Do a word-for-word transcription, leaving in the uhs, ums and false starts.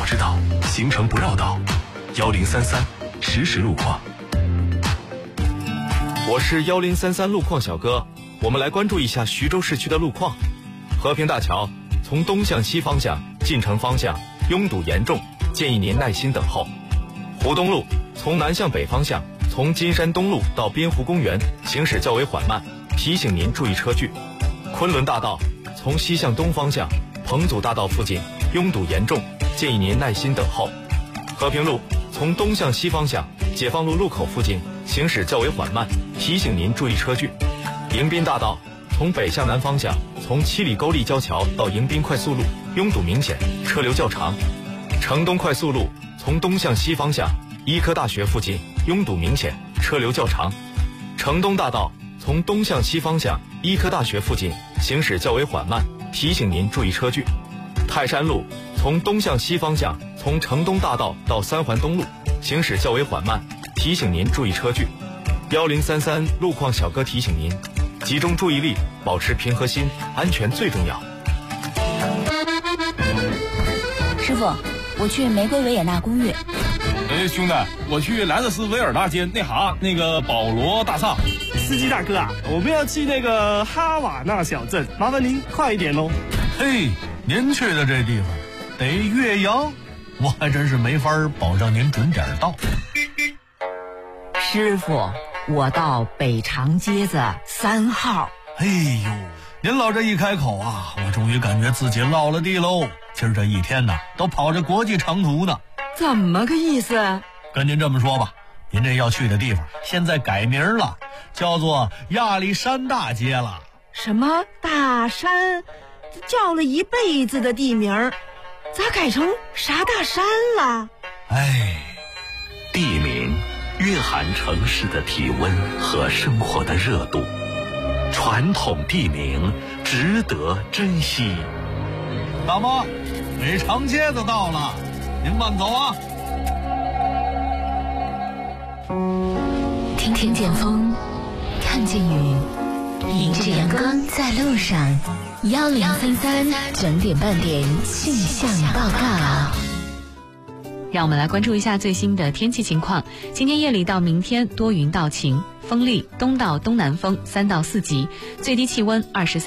早知道，行程不绕道。幺零三三实时路况。 我是幺零三三路况小哥，我们来关注一下徐州市区的路况。和平大桥从东向西方向进城方向拥堵严重，建议您耐心等候。湖东路从南向北方向，从金山东路到滨湖公园行驶较为缓慢，提醒您注意车距。昆仑大道从西向东方向，彭祖大道附近拥堵严重，建议您耐心等候。和平路从东向西方向，解放路路口附近行驶较为缓慢，提醒您注意车距。迎宾大道从北向南方向，从七里沟立交桥到迎宾快速路拥堵明显，车流较长。城东快速路从东向西方向，医科大学附近拥堵明显，车流较长。城东大道从东向西方向，医科大学附近行驶较为缓慢，提醒您注意车距。泰山路从东向西方向，从城东大道到三环东路行驶较为缓慢，提醒您注意车距。幺零三三路况小哥提醒您，集中注意力，保持平和心，安全最重要。 师傅，我去玫瑰维也纳公寓。 哎，兄弟，我去莱德斯维尔大街那哈那个保罗大厦。 司机大哥啊，我们要去那个哈瓦那小镇，麻烦您快一点哦。 嘿，您去的这地方得岳阳，我还真是没法保证您准点到。 师傅，我到北长街子三号。 哎呦，您老这一开口啊，我终于感觉自己落了地喽。今儿这一天呢，都跑着国际长途呢。 怎么个意思？ 跟您这么说吧，您这要去的地方现在改名了，叫做亚历山大街了。 什么大山？叫了一辈子的地名，咋改成啥大山了？ 哎， 地名蕴含城市的体温和生活的热度，传统地名值得珍惜。 大妈，北长街子到了，您慢走啊。 听听见风，看见雨，迎着阳光在路上。幺零三三整点半点气象报告。 让我们来关注一下最新的天气情况。今天夜里到明天多云到晴，风力东到东南风三到四级，最低气温二十三。